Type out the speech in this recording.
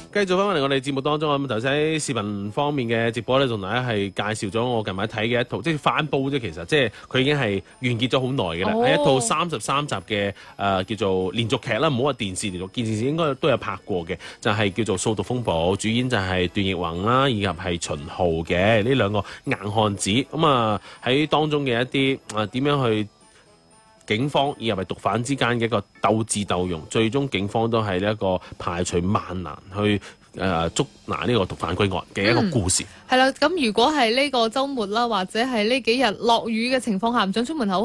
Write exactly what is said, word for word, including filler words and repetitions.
繼續翻返嚟我哋節目當中咁，頭先喺視頻方面嘅直播咧，同大家係介紹咗我近排睇嘅一套，即係翻煲啫。其實即係佢已經係完結咗好耐嘅啦，係、哦、一套三十三集嘅誒、呃、叫做連續劇啦，唔好話電視連續，電視應該都有拍過嘅，就係、是、叫做《掃毒風暴》，主演就係段奕宏啦，以及係秦昊嘅呢兩個硬漢子。咁啊喺當中嘅一啲啊點樣去警方以及係毒販之間嘅一個鬥智鬥勇，最終警方都係呢一個排除萬難去誒、呃、捉拿呢個毒販歸案嘅一個故事。 係啦、嗯，咁如果係呢個週末啦，或者係呢幾日落雨嘅情況下，唔想出門口。